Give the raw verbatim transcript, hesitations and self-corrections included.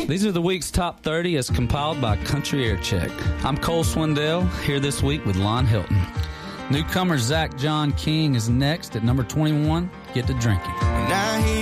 These are the week's top thirty as compiled by Country Air Check. I'm Cole Swindell, here this week with Lon Hilton. Newcomer Zach John King is next at number twenty-one. Get to drinking.